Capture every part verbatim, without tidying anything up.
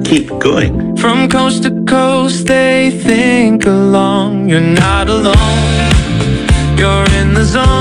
keep going. From coast to coast, they think along. You're not alone. You're in the zone.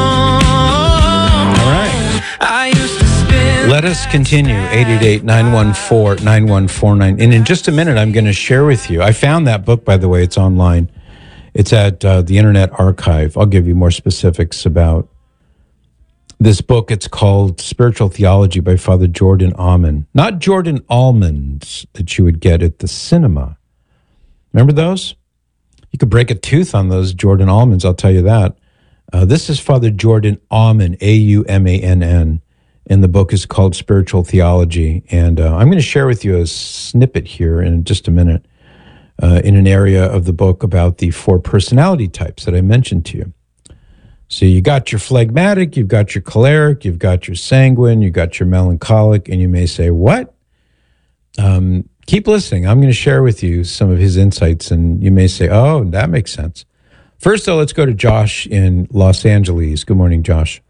All right. I used to spin. Let us continue. eight eight eight, nine one four, nine one four nine. And in just a minute, I'm going to share with you. I found that book, by the way. It's online. It's at uh, the Internet Archive. I'll give you more specifics about this book. It's called Spiritual Theology by Father Jordan Almond. Not Jordan Almonds that you would get at the cinema. Remember those? You could break a tooth on those Jordan Almonds, I'll tell you that. Uh, this is Father Jordan Aumann, A U M A N N, and the book is called Spiritual Theology. And uh, I'm going to share with you a snippet here in just a minute uh, in an area of the book about the four personality types that I mentioned to you. So you got your phlegmatic, you've got your choleric, you've got your sanguine, you've got your melancholic, and you may say, what? Um, keep listening. I'm going to share with you some of his insights, and you may say, oh, that makes sense. First, though, let's go to Josh in Los Angeles. Good morning, Josh.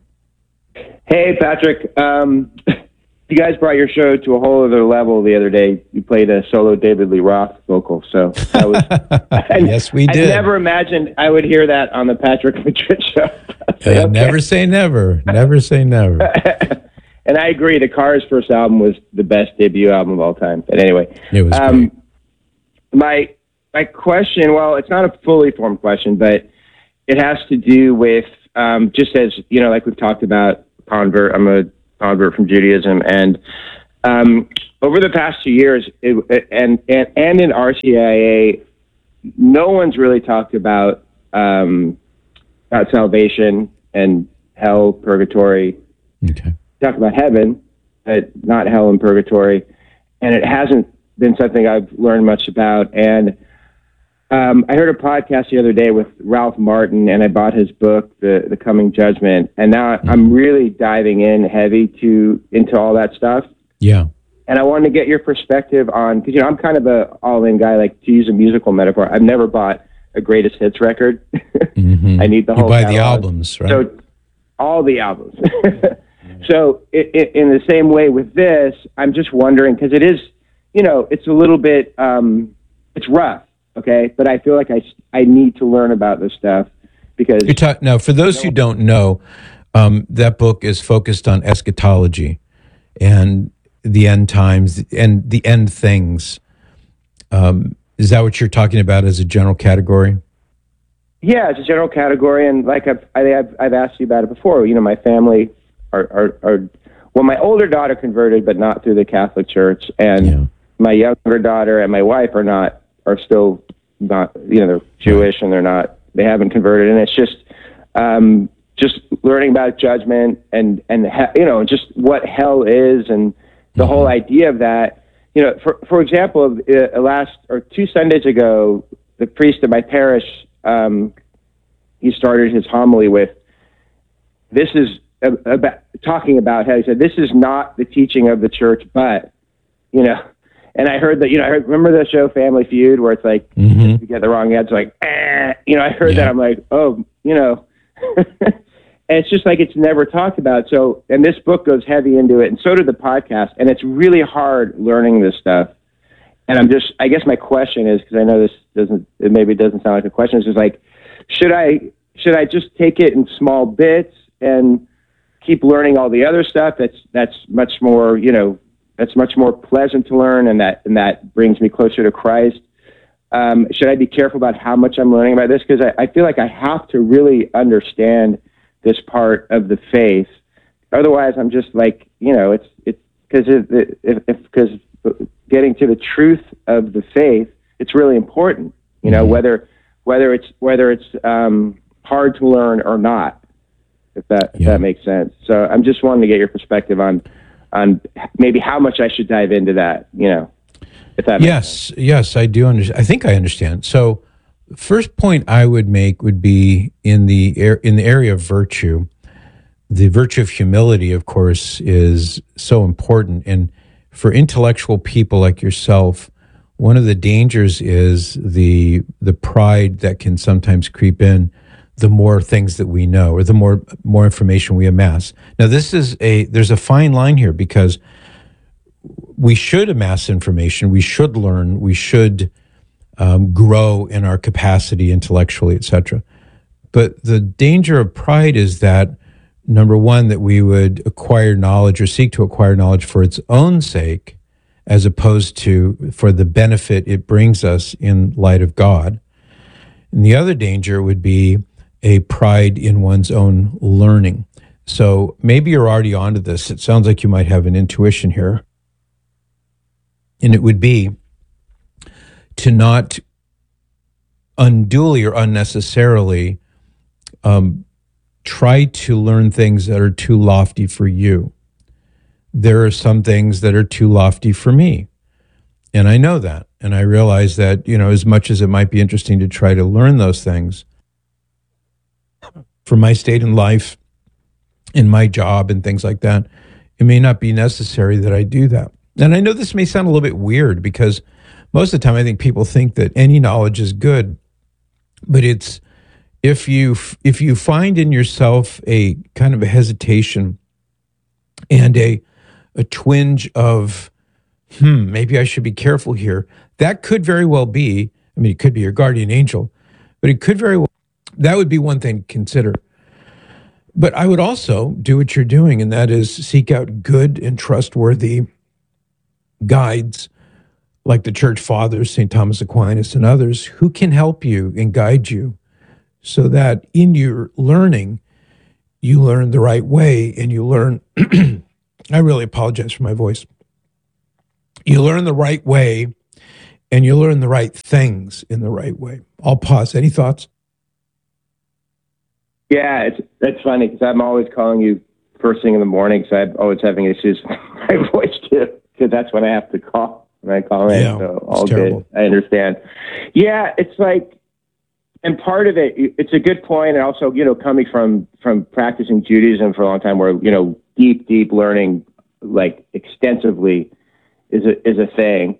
Hey, Patrick. Um, you guys brought your show to a whole other level the other day. You played a solo David Lee Roth vocal, so that was. I, yes, we did. I never imagined I would hear that on the Patrick Madrid show. Uh, okay. Never say never. Never say never. And I agree. The Cars' first album was the best debut album of all time. But anyway, it was um, great. My my question. Well, it's not a fully formed question, but it has to do with um, just as you know, like we've talked about. Convert. I'm a convert from Judaism, and um, over the past two years, it, and, and and in R C I A, no one's really talked about um, about salvation and hell, purgatory. Okay. Talk about heaven, but not hell and purgatory, and it hasn't been something I've learned much about. And Um, I heard a podcast the other day with Ralph Martin, and I bought his book, The The Coming Judgment, and now I'm really diving in heavy to into all that stuff. Yeah. And I wanted to get your perspective on, because you know I'm kind of a all-in guy. Like, to use a musical metaphor, I've never bought a greatest hits record. Mm-hmm. I need the you whole. buy catalog. the albums, right? So all the albums. So it, it, in the same way with this, I'm just wondering, because it is, you know, it's a little bit, um, it's rough. Okay, but I feel like I, I need to learn about this stuff because... You're ta- now, for those who don't know, um, that book is focused on eschatology and the end times and the end things. Um, is that what you're talking about as a general category? Yeah, it's a general category, and like I've, I, I've, I've asked you about it before. You know, my family are, are, are... Well, my older daughter converted, but not through the Catholic Church, and yeah. my younger daughter and my wife are not... are still not, you know, they're Jewish and they're not, they haven't converted. And it's just, um, just learning about judgment and, and, he, you know, just what hell is and the mm-hmm. whole idea of that. You know, for, for example, uh, last or two Sundays ago, the priest of my parish, um, he started his homily with, this is about talking about how he said, this is not the teaching of the church, but, you know, and I heard that, you know, I heard, remember the show Family Feud where it's like, mm-hmm. if you get the wrong answer, like, eh, you know, I heard yeah. that. I'm like, oh, you know, and it's just like, it's never talked about. So, and this book goes heavy into it. And so did the podcast. And it's really hard learning this stuff. And I'm just, I guess my question is, because I know this doesn't, it maybe doesn't sound like a question. It's just like, should I, should I just take it in small bits and keep learning all the other stuff that's, that's much more, you know, that's much more pleasant to learn, and that and that brings me closer to Christ. Um, should I be careful about how much I'm learning about this? Because I, I feel like I have to really understand this part of the faith. Otherwise, I'm just like, you know, it's it's because it, if because getting to the truth of the faith, it's really important. You know, mm-hmm. whether whether it's whether it's um, hard to learn or not, if that if yeah. that makes sense. So I'm just wanting to get your perspective on. on maybe how much I should dive into that, you know, if that makes yes, sense. Yes, I do understand. I think I understand. So first point I would make would be in the er- in the area of virtue. The virtue of humility, of course, is so important. And for intellectual people like yourself, one of the dangers is the the pride that can sometimes creep in the more things that we know or the more more information we amass. Now, this is a there's a fine line here because we should amass information. We should learn. We should um, grow in our capacity intellectually, et cetera. But the danger of pride is that, number one, that we would acquire knowledge or seek to acquire knowledge for its own sake, as opposed to for the benefit it brings us in light of God. And the other danger would be a pride in one's own learning. So maybe you're already onto this. It sounds like you might have an intuition here. And it would be to not unduly or unnecessarily um, try to learn things that are too lofty for you. There are some things that are too lofty for me. And I know that. And I realize that, you know, as much as it might be interesting to try to learn those things, for my state in life, in my job and things like that, it may not be necessary that I do that. And I know this may sound a little bit weird because most of the time I think people think that any knowledge is good, but it's if you if you find in yourself a kind of a hesitation and a a twinge of, hmm, maybe I should be careful here, that could very well be, I mean, it could be your guardian angel, but it could very well, that would be one thing to consider. But I would also do what you're doing, and that is seek out good and trustworthy guides like the church fathers, Saint Thomas Aquinas and others, who can help you and guide you so that in your learning, you learn the right way and you learn, I really apologize for my voice. You learn the right way and you learn the right things in the right way. I'll pause. Any thoughts? Yeah, it's that's funny because I'm always calling you first thing in the morning, so I'm always having issues with my voice too, because that's when I have to call when I call in. Yeah, so all it's terrible. good. I understand. Yeah, it's like, and part of it, it's a good point, and also, you know, coming from from practicing Judaism for a long time, where, you know, deep, deep learning, like extensively, is a is a thing.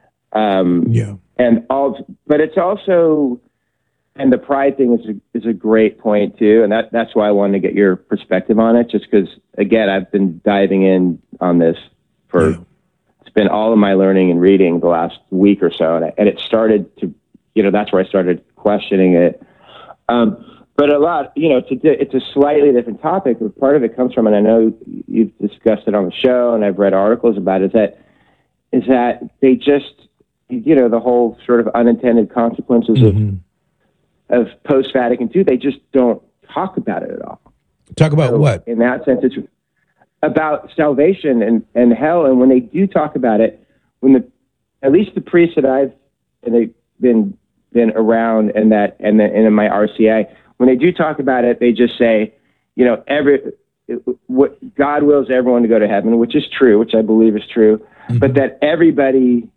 Um, yeah, and all, but it's also. And the pride thing is a, is a great point too, and that that's why I wanted to get your perspective on it. Just because, again, I've been diving in on this for yeah. it's been all of my learning and reading the last week or so, and, I, and it started to, you know, that's where I started questioning it. Um, but a lot, you know, it's a, it's a slightly different topic, but part of it comes from, and I know you've discussed it on the show, and I've read articles about it, is that is that they just, you know, the whole sort of unintended consequences Mm-hmm. of. of post-Vatican two, they just don't talk about it at all. Talk about so what? In that sense, it's about salvation and, and hell. And when they do talk about it, when the at least the priests that I've and they've been been around and that and, the, and in my R C A, when they do talk about it, they just say, you know, every what God wills everyone to go to heaven, which is true, which I believe is true, mm-hmm. but that everybody,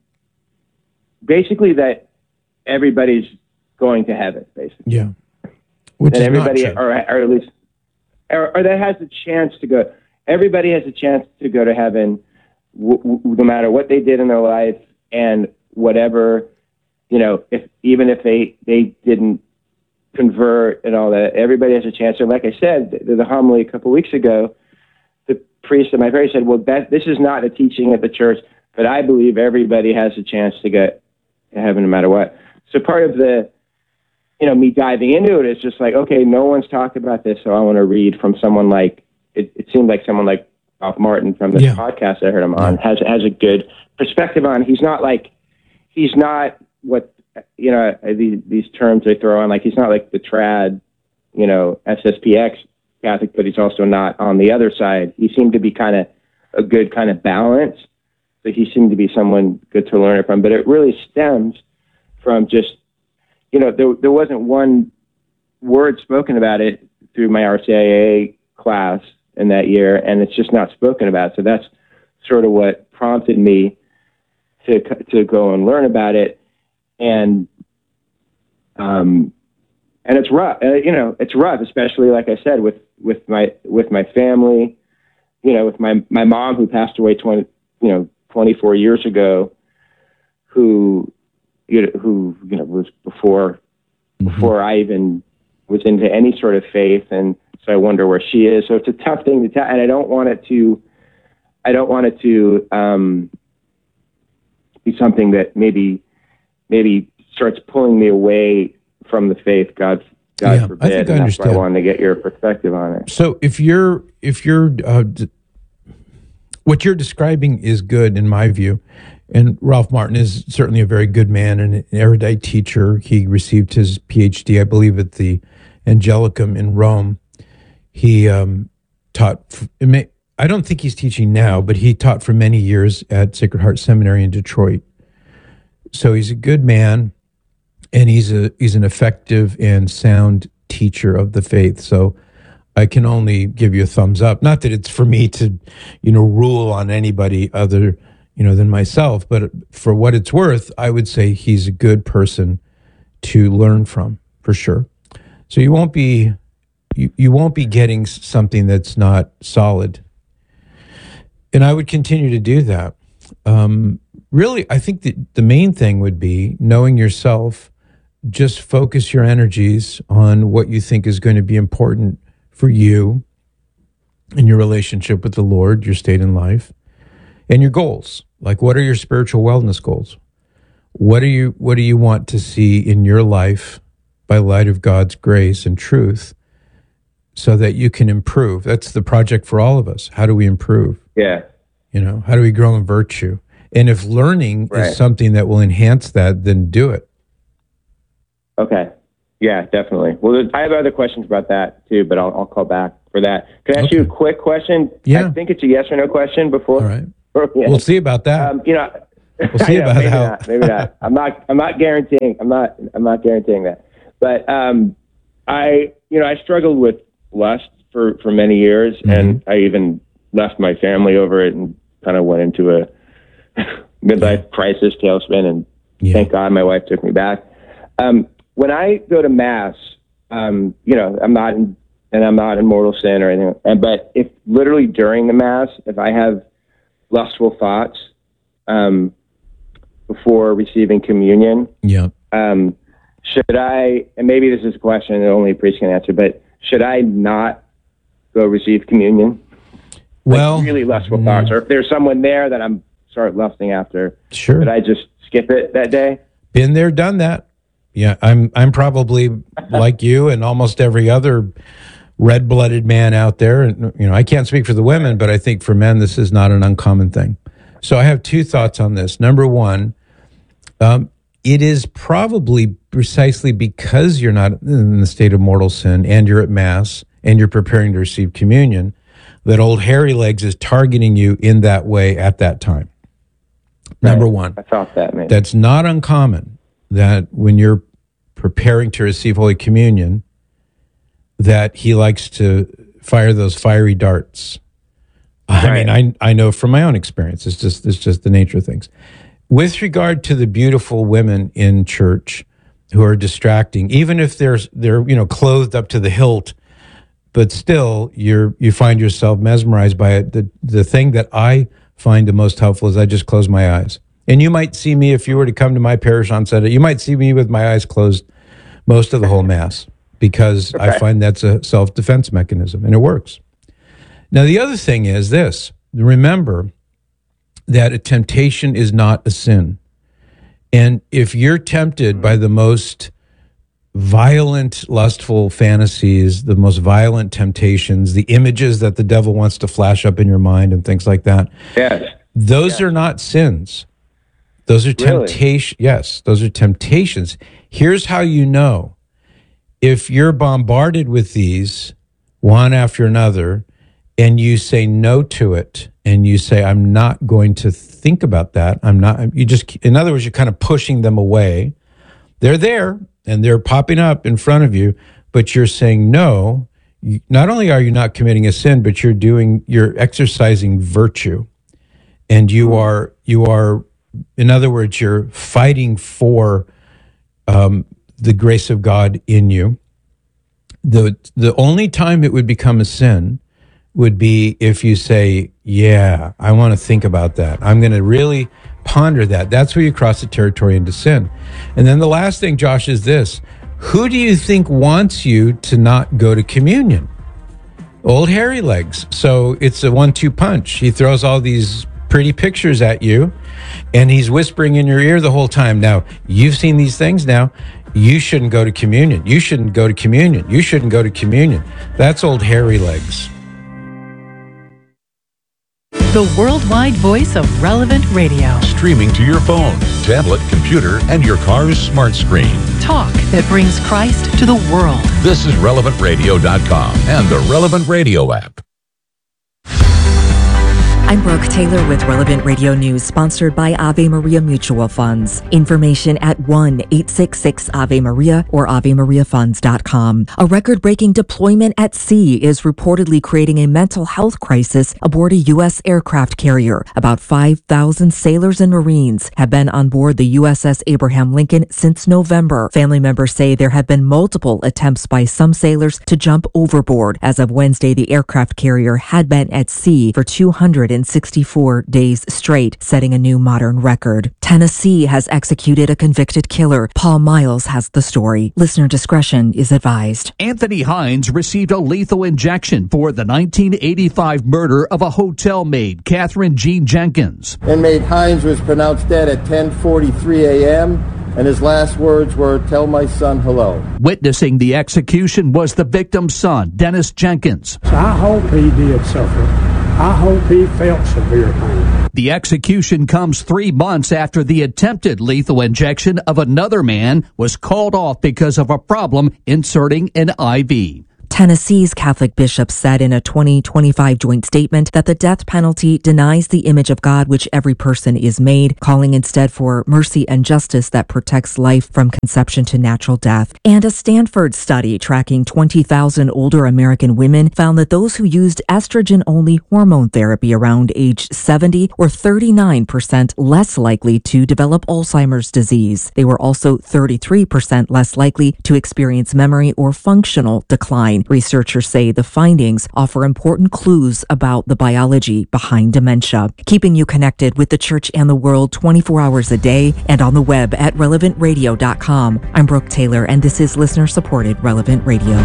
basically that everybody's going to heaven, basically. Yeah. Which and is everybody, not true. or, or at least, or, or that has a chance to go. Everybody has a chance to go to heaven, w- w- no matter what they did in their life and whatever, you know, if even if they they didn't convert and all that, everybody has a chance. And like I said, the, the homily a couple of weeks ago, the priest at my parish said, "Well, that, this is not a teaching of the church, but I believe everybody has a chance to get to heaven no matter what." So part of the you know, me diving into it, it's just like, okay, no one's talked about this, so I want to read from someone like, it, it seemed like someone like Ralph Martin from this yeah. podcast I heard him on, yeah. has has a good perspective on. He's not like, he's not what, you know, these, these terms they throw on, like, he's not like the trad, you know, S S P X Catholic, but he's also not on the other side. He seemed to be kind of a good kind of balance, so he seemed to be someone good to learn it from, but it really stems from just, you know, there there wasn't one word spoken about it through my R C I A class in that year, and it's just not spoken about. So that's sort of what prompted me to to go and learn about it, and um, and it's rough. Uh, you know, it's rough, especially like I said with with my with my family. You know, with my my mom who passed away twenty you know twenty-four years ago, who. You know, who you know was before mm-hmm. before I even was into any sort of faith, and so I wonder where she is. So it's a tough thing to tell, and I don't want it to, I don't want it to, um, be something that maybe maybe starts pulling me away from the faith. God, God Yeah, forbid. I think I and that's why I understand. wanted to get your perspective on it. So if you're if you're uh, d- what you're describing is good in my view, and Ralph Martin is certainly a very good man and an erudite teacher. He received his P H D, I believe, at the Angelicum in Rome. He um, taught. f- it may- I don't think he's teaching now, but he taught for many years at Sacred Heart Seminary in Detroit. So he's a good man, and he's a he's an effective and sound teacher of the faith. So I can only give you a thumbs up. Not that it's for me to, you know, rule on anybody other, you know, than myself, but for what it's worth, I would say he's a good person to learn from for sure. So you won't be you, you won't be getting s- something that's not solid. And I would continue to do that. Um, really, I think that the main thing would be knowing yourself. Just focus your energies on what you think is going to be important for you in your relationship with the Lord, your state in life, and your goals. Like, what are your spiritual wellness goals? What do you what do you want to see in your life by light of God's grace and truth so that you can improve? That's the project for all of us. How do we improve? Yeah. You know, how do we grow in virtue? And if learning Right. is something that will enhance that, then do it. Okay. Yeah, definitely. Well, there's- I have other questions about that too, but I'll, I'll call back for that. Can I ask you a Okay. quick question? Yeah. I think it's a yes or no question before. All right. Yeah. We'll see about that. Um, you know, We'll see I know, about maybe how- not, maybe not. I'm not. I'm not guaranteeing. I'm not. I'm not guaranteeing that. But um, I, you know, I struggled with lust for for many years, Mm-hmm. and I even left my family over it, and kind of went into a midlife crisis tailspin. And Yeah. thank God my wife took me back. Um, when I go to mass, um, you know, I'm not in, and I'm not in mortal sin or anything. And but if literally during the mass, if I have lustful thoughts, um, before receiving communion, Yeah. um, should I, and maybe this is a question that only a priest can answer, but should I not go receive communion? Well, Like really lustful thoughts, or if there's someone there that I'm start lusting after, sure. should I just skip it that day? Been there, done that. Yeah, I'm I'm probably like you and almost every other red-blooded man out there. And you know, I can't speak for the women, but I think for men this is not an uncommon thing. So I have two thoughts on this. Number one, um, it is probably precisely because you're not in the state of mortal sin and you're at mass and you're preparing to receive communion that old hairy legs is targeting you in that way at that time. Number Right. one. I thought that, man. That's not uncommon that when you're preparing to receive Holy Communion, that he likes to fire those fiery darts. I Right. mean, I I know from my own experience. It's just it's just the nature of things. With regard to the beautiful women in church who are distracting, even if they're they're you know clothed up to the hilt, but still you're you find yourself mesmerized by it. The the thing that I find the most helpful is I just close my eyes. And you might see me if you were to come to my parish on Sunday. You might see me with my eyes closed most of the whole mass because I Okay. find that's a self-defense mechanism and it works. Now the other thing is this: remember that a temptation is not a sin. And if you're tempted by the most violent, lustful fantasies, the most violent temptations, the images that the devil wants to flash up in your mind and things like that, Yes. those are not sins. Those are Really? temptation. Yes, those are temptations. Here's how you know. If you're bombarded with these one after another and you say no to it and you say, I'm not going to think about that. I'm not, you just, in other words, you're kind of pushing them away. They're there and they're popping up in front of you, but you're saying no. You, not only are you not committing a sin, but you're doing, you're exercising virtue. And you are, you are, in other words, you're fighting for um, the grace of God in you. The the only time it would become a sin would be if you say, yeah, I want to think about that. I'm going to really ponder that. That's where you cross the territory into sin. And then the last thing, Josh, is this. Who do you think wants you to not go to communion? Old hairy legs. So it's a one two punch. He throws all these pretty pictures at you, and he's whispering in your ear the whole time. Now, you've seen these things now. You shouldn't go to communion. You shouldn't go to communion. You shouldn't go to communion. That's old hairy legs. The worldwide voice of Relevant Radio. Streaming to your phone, tablet, computer, and your car's smart screen. Talk that brings Christ to the world. This is relevant radio dot com and the Relevant Radio app. I'm Brooke Taylor with Relevant Radio News, sponsored by Ave Maria Mutual Funds. Information at one eight six six Ave Maria or ave maria funds dot com. A record-breaking deployment at sea is reportedly creating a mental health crisis aboard a U S aircraft carrier. About five thousand sailors and Marines have been on board the U S S Abraham Lincoln since November. Family members say there have been multiple attempts by some sailors to jump overboard. As of Wednesday, the aircraft carrier had been at sea for two hundred sixty-four days straight, setting a new modern record. Tennessee has executed a convicted killer. Paul Miles has the story. Listener discretion is advised. Anthony Hines received a lethal injection for the nineteen eighty-five murder of a hotel maid, Catherine Jean Jenkins. Inmate Hines was pronounced dead at ten forty-three a.m., and his last words were, "Tell my son hello." Witnessing the execution was the victim's son, Dennis Jenkins. So I hope he did suffer. I hope he felt severe pain. The execution comes three months after the attempted lethal injection of another man was called off because of a problem inserting an I V. Tennessee's Catholic bishop said in a twenty twenty-five joint statement that the death penalty denies the image of God which every person is made, calling instead for mercy and justice that protects life from conception to natural death. And a Stanford study tracking twenty thousand older American women found that those who used estrogen-only hormone therapy around age seventy were thirty-nine percent less likely to develop Alzheimer's disease. They were also thirty-three percent less likely to experience memory or functional decline. Researchers say the findings offer important clues about the biology behind dementia. Keeping you connected with the church and the world twenty-four hours a day and on the web at relevant radio dot com. I'm Brooke Taylor, and this is listener-supported Relevant Radio.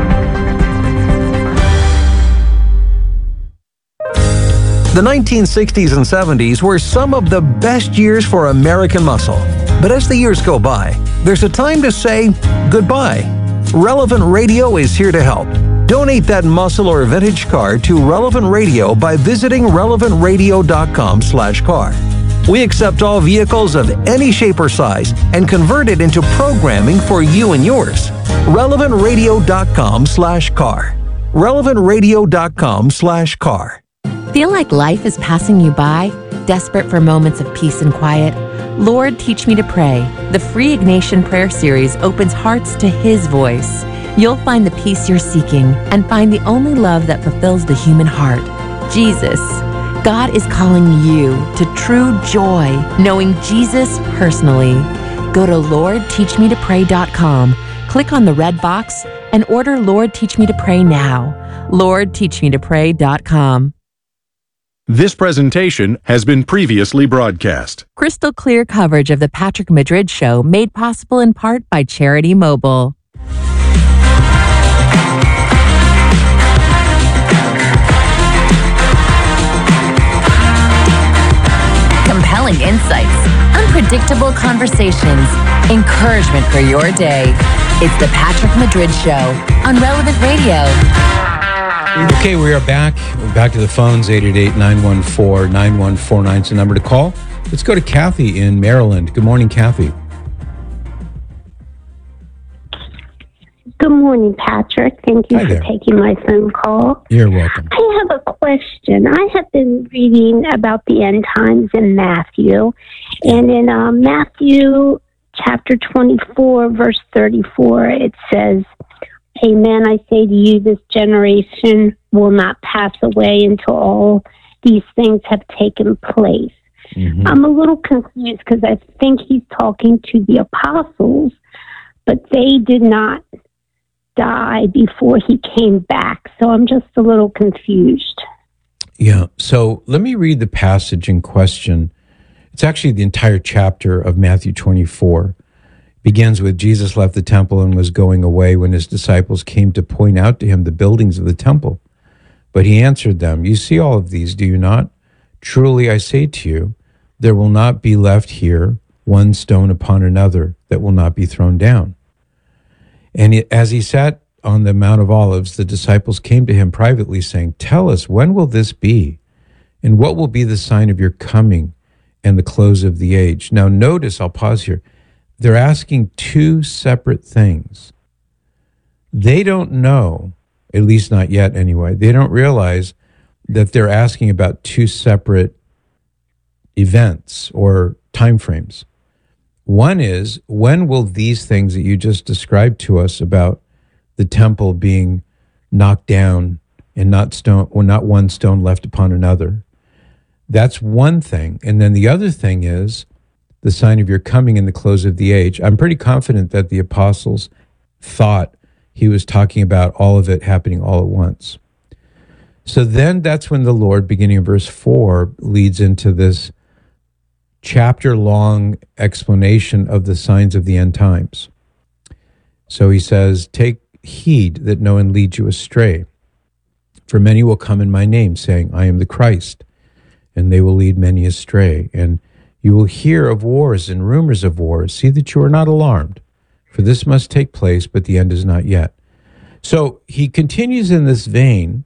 The nineteen sixties and seventies were some of the best years for American muscle. But as the years go by, there's a time to say goodbye. Relevant Radio is here to help. Donate that muscle or vintage car to Relevant Radio by visiting relevant radio dot com slash car. We accept all vehicles of any shape or size and convert it into programming for you and yours. relevant radio dot com slash car. relevant radio dot com slash car. Feel like life is passing you by? Desperate for moments of peace and quiet? Lord, Teach Me to Pray. The free Ignatian Prayer Series opens hearts to His voice. You'll find the peace you're seeking and find the only love that fulfills the human heart, Jesus. God is calling you to true joy, knowing Jesus personally. Go to lord teach me to pray dot com, click on the red box, and order Lord Teach Me to Pray now. lord teach me to pray dot com. This presentation has been previously broadcast. Crystal clear coverage of the Patrick Madrid Show made possible in part by Charity Mobile. Compelling insights, unpredictable conversations, encouragement for your day. It's the Patrick Madrid Show on Relevant Radio. Okay, we are back. We're back to the phones. eight eight eight, nine one four, nine one four nine is the number to call. Let's go to Kathy in Maryland. Good morning, Kathy. Good morning, Patrick. Thank you Hi for there. taking my phone call. You're welcome. I have a question. I have been reading about the end times in Matthew, and in um, Matthew chapter twenty-four, verse thirty-four, it says, "Amen, I say to you, this generation will not pass away until all these things have taken place." Mm-hmm. I'm a little confused because I think he's talking to the apostles, but they did not die before he came back. So I'm just a little confused. Yeah, so let me read the passage in question. It's actually the entire chapter of Matthew twenty-four. Begins with Jesus left the temple and was going away when his disciples came to point out to him the buildings of the temple. But he answered them, "You see all of these, do you not? Truly I say to you, there will not be left here one stone upon another that will not be thrown down. And he, as he sat on the Mount of Olives, the disciples came to him privately, saying, Tell us, when will this be? And what will be the sign of your coming and the close of the age? Now notice, I'll pause here, they're asking two separate things. They don't know, at least not yet anyway, they don't realize that they're asking about two separate events or time frames. One is, when will these things that you just described to us about the temple being knocked down and not stone, or not one stone left upon another? That's one thing. And then the other thing is the sign of your coming and the close of the age. I'm pretty confident that the apostles thought he was talking about all of it happening all at once. So then that's when the Lord, beginning in verse four, leads into this chapter-long explanation of the signs of the end times. So he says, take heed that no one leads you astray. For many will come in my name, saying, I am the Christ, and they will lead many astray. And you will hear of wars and rumors of wars. See that you are not alarmed, for this must take place, but the end is not yet. So he continues in this vein,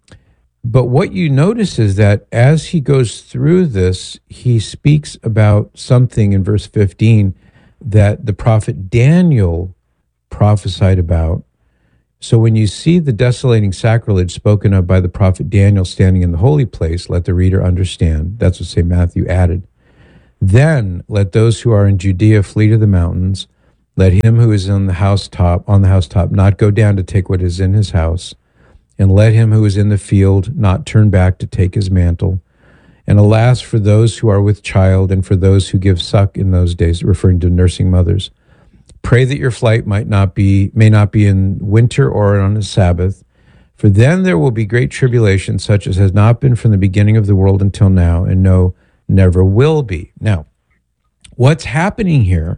but what you notice is that as he goes through this, he speaks about something in verse fifteen that the prophet Daniel prophesied about. So when you see the desolating sacrilege spoken of by the prophet Daniel standing in the holy place, let the reader understand. That's what Saint Matthew added. Then let those who are in Judea flee to the mountains. Let him who is on the housetop, on the housetop, not go down to take what is in his house. And let him who is in the field not turn back to take his mantle. And alas, for those who are with child and for those who give suck in those days, referring to nursing mothers. Pray that your flight might not be, may not be in winter or on a Sabbath, for then there will be great tribulation, such as has not been from the beginning of the world until now, and no, never will be. Now, what's happening here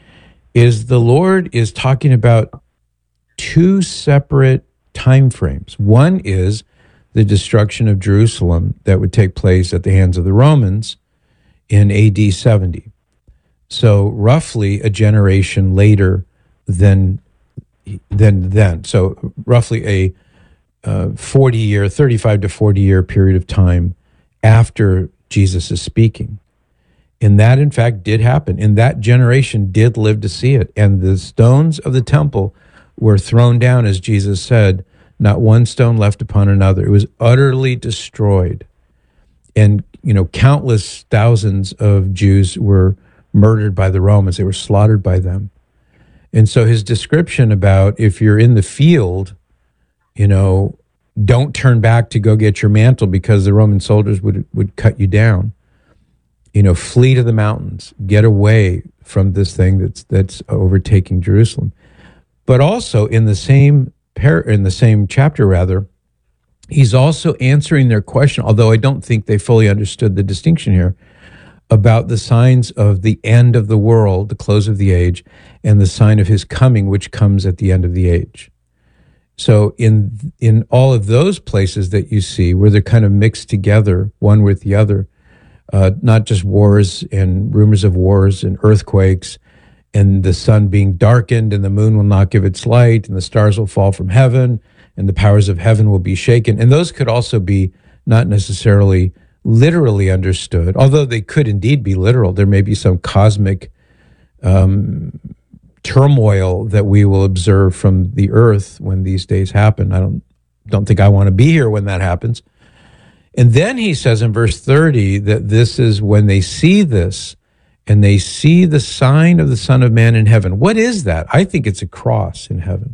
is the Lord is talking about two separate time frames. One is the destruction of Jerusalem that would take place at the hands of the Romans in A D seventy. So roughly a generation later than than then. So roughly a uh, forty year, thirty-five to forty year period of time after Jesus is speaking. And that, in fact, did happen. And that generation did live to see it. And the stones of the temple were thrown down, as Jesus said, not one stone left upon another. It was utterly destroyed. And, you know, countless thousands of Jews were murdered by the Romans. They were slaughtered by them. And so his description about if you're in the field, you know, don't turn back to go get your mantle because the Roman soldiers would would cut you down. You know, flee to the mountains, get away from this thing that's that's overtaking Jerusalem. But also in the same par- in the same chapter, rather, he's also answering their question, although I don't think they fully understood the distinction here, about the signs of the end of the world, the close of the age, and the sign of his coming, which comes at the end of the age. So in in all of those places that you see where they're kind of mixed together, one with the other, uh, not just wars and rumors of wars and earthquakes, and the sun being darkened and the moon will not give its light and the stars will fall from heaven and the powers of heaven will be shaken. And those could also be not necessarily literally understood, although they could indeed be literal. There may be some cosmic um, turmoil that we will observe from the earth when these days happen. I don't don't think I want to be here when that happens. And then he says in verse thirty that this is when they see this and they see the sign of the Son of Man in heaven. What is that? I think it's a cross in heaven.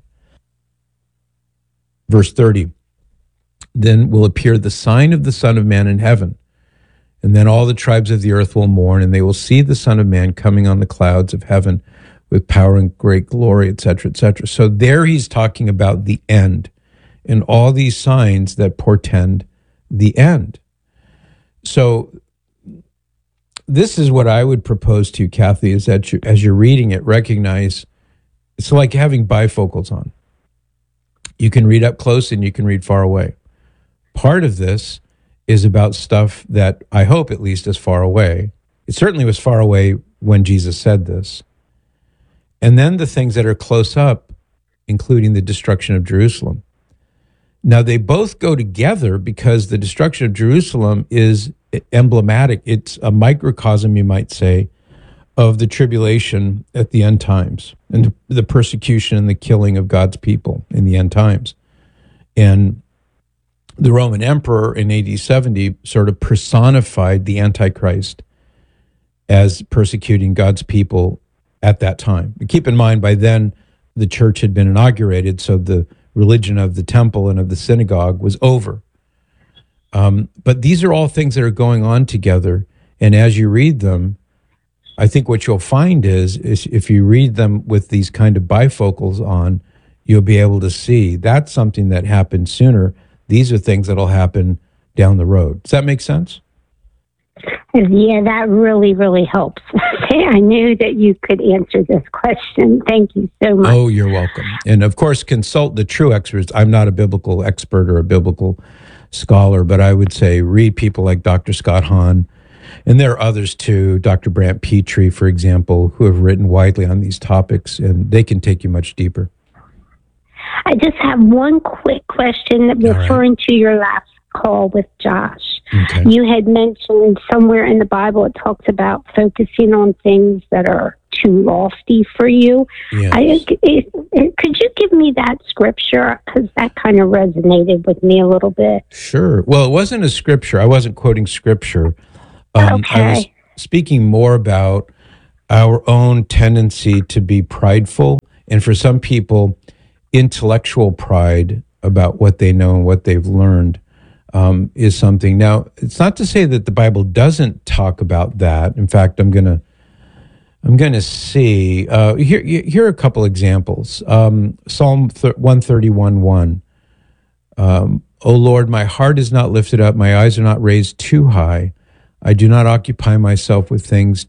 Verse thirty, then will appear the sign of the Son of Man in heaven. And then all the tribes of the earth will mourn, and they will see the Son of Man coming on the clouds of heaven with power and great glory, et cetera, et cetera. So there he's talking about the end and all these signs that portend the end. So this is what I would propose to you, Kathy, is that you, as you're reading it, recognize it's like having bifocals on. You can read up close and you can read far away. Part of this is about stuff that I hope at least is far away. It certainly was far away when Jesus said this. And then the things that are close up, including the destruction of Jerusalem. Now, they both go together because the destruction of Jerusalem is emblematic. It's a microcosm, you might say, of the tribulation at the end times and the persecution and the killing of God's people in the end times. And the Roman emperor in A D seventy sort of personified the Antichrist as persecuting God's people at that time. Keep in mind, by then, the church had been inaugurated, so the religion of the temple and of the synagogue was over. Um, but these are all things that are going on together, and as you read them, I think what you'll find is, is if you read them with these kind of bifocals on, you'll be able to see that's something that happened sooner. These are things that'll happen down the road. Does that make sense? Yeah, that really, really helps. I knew that you could answer this question. Thank you so much. Oh, you're welcome. And of course, consult the true experts. I'm not a biblical expert or a biblical scholar, but I would say read people like Doctor Scott Hahn. And there are others too, Doctor Brant Petrie, for example, who have written widely on these topics, and they can take you much deeper. I just have one quick question referring right. to your last call with Josh. Okay. You had mentioned somewhere in the Bible it talks about focusing on things that are too lofty for you. Yes. I, it, it, could you give me that scripture? Because that kind of resonated with me a little bit. Sure. Well, it wasn't a scripture. I wasn't quoting scripture. Um, okay. I was speaking more about our own tendency to be prideful, and for some people, intellectual pride about what they know and what they've learned um, is something. Now, it's not to say that the Bible doesn't talk about that. In fact, I'm gonna I'm gonna see uh, here. Here are a couple examples. Um, Psalm one thirty-one one. Um, O Lord, my heart is not lifted up; my eyes are not raised too high. I do not occupy myself with things